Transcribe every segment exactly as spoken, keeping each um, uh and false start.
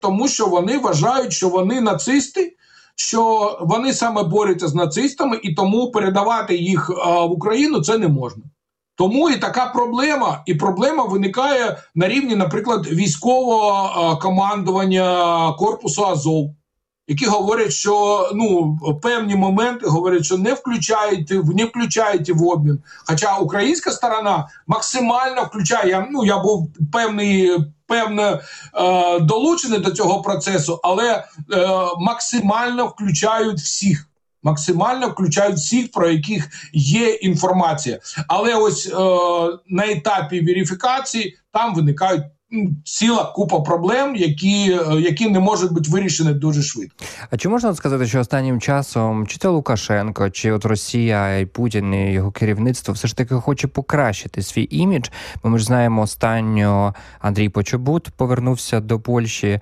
тому що вони вважають, що вони нацисти, що вони саме борються з нацистами, і тому передавати їх а, в Україну це не можна. Тому і така проблема, і проблема виникає на рівні, наприклад, військового а, командування корпусу Азов, які говорять, що ну певні моменти говорять, що не включають, не включають в обмін. Хоча українська сторона максимально включає. Я, ну я був певний, певно е, долучений до цього процесу, але е, максимально включають всіх. Максимально включають всіх, про яких є інформація. Але ось е, на етапі верифікації там виникають ціла купа проблем, які, які не можуть бути вирішені дуже швидко. А чи можна сказати, що останнім часом чи то Лукашенко, чи от Росія і Путін, і його керівництво все ж таки хоче покращити свій імідж? Бо ми ж знаємо, останньо Андрій Почобут повернувся до Польщі,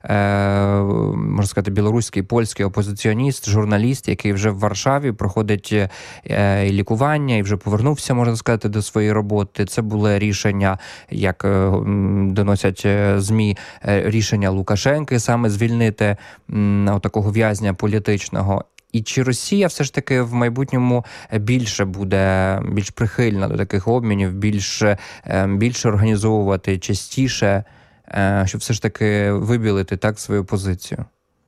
е, можна сказати, білоруський, польський опозиціоніст, журналіст, який вже в Варшаві проходить е, лікування і вже повернувся, можна сказати, до своєї роботи. Це було рішення, як е, доносять ЗМІ, рішення Лукашенки саме звільнити м, такого в'язня політичного. І чи Росія все ж таки в майбутньому більше буде, більш прихильна до таких обмінів, більше, більше організовувати частіше, щоб все ж таки вибілити так свою позицію?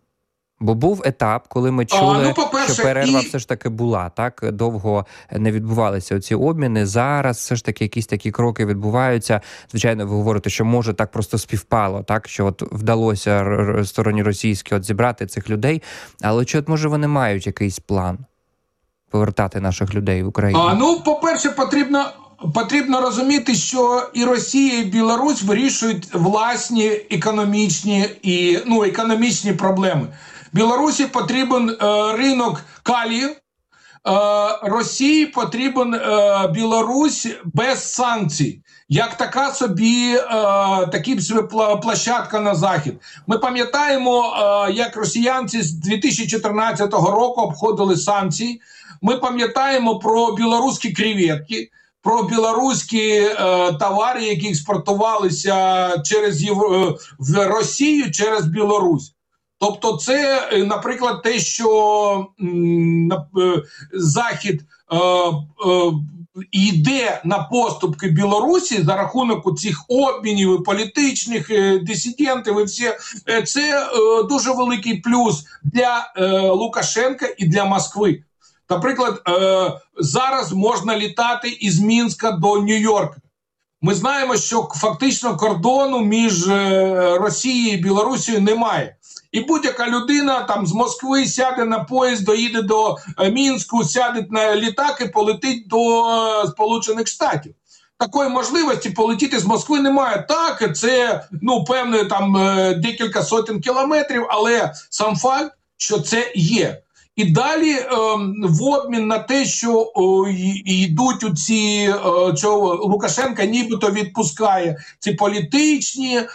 Бо був етап, коли ми чули, а, ну, що перерва і... все ж таки була, так? Довго не відбувалися ці обміни. Зараз все ж таки якісь такі кроки відбуваються. Звичайно, ви говорите, що може так просто співпало, так? Що от вдалося стороні російській от зібрати цих людей. Але чи от може вони мають якийсь план повертати наших людей в Україну? А, ну, по-перше, потрібно... Потрібно розуміти, що і Росія, і Білорусь вирішують власні економічні і ну економічні проблеми. Білорусі потрібен е, ринок калію, е, Росії потрібен е, Білорусь без санкцій, як така собі е, такі собі площадка на захід. Ми пам'ятаємо, е, як росіянці з дві тисячі чотирнадцятого року обходили санкції. Ми пам'ятаємо про білоруські креветки, про білоруські е, товари, які експортувалися через Євро... в Росію через Білорусь. Тобто це, наприклад, те, що м, е, Захід е, е, йде на поступки Білорусі за рахунок цих обмінів і політичних е, дисидентів і все, е, це е, дуже великий плюс для е, Лукашенка і для Москви. Наприклад, е, зараз можна літати із Мінська до Нью-Йорка. Ми знаємо, що фактично кордону між е, Росією і Білорусією немає. І будь-яка людина там з Москви сяде на поїзд, доїде до е, Мінську, сяде на літак і полетить до е, Сполучених Штатів. Такої можливості полетіти з Москви немає. Так, це ну певне там е, декілька сотень кілометрів, але сам факт, що це є. І далі е, в обмін на те, що е, йдуть у ці, е, що Лукашенка нібито відпускає ці політичні, е,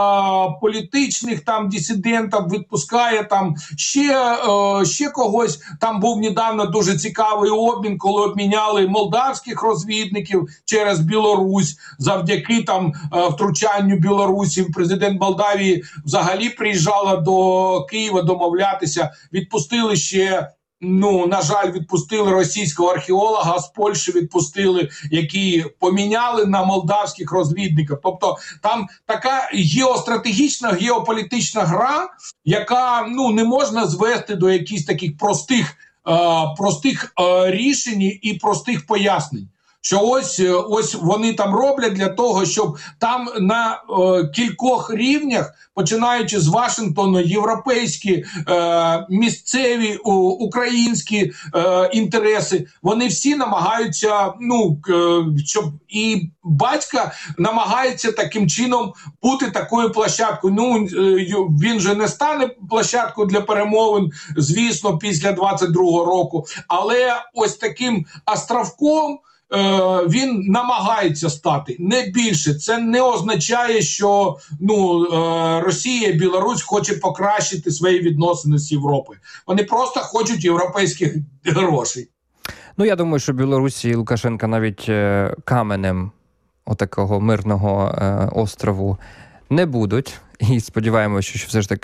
політичних там дисидентів, відпускає там ще, е, ще когось. Там був недавно дуже цікавий обмін, коли обміняли молдавських розвідників через Білорусь, завдяки там е, втручанню Білорусі. Президент Молдавії взагалі приїжджала до Києва домовлятися, відпустили ще. Ну, на жаль, відпустили російського археолога, з Польщі відпустили, які поміняли на молдавських розвідників. Тобто там така геостратегічна, геополітична гра, яка ну не можна звести до якихось таких простих, е, простих е, рішень і простих пояснень. Що ось, ось вони там роблять для того, щоб там на е, кількох рівнях, починаючи з Вашингтону, європейські, е, місцеві, у, українські е, інтереси, вони всі намагаються, ну, е, щоб і батька намагається таким чином бути такою площадкою. Ну, е, він же не стане площадкою для перемовин, звісно, після двадцять другого року, але ось таким островком він намагається стати, не більше. Це не означає, що ну Росія, Білорусь хоче покращити свої відносини з Європою. Вони просто хочуть європейських грошей. Ну, я думаю, що Білорусі і Лукашенка навіть каменем отакого мирного острову не будуть. і сподіваємося, що все ж таки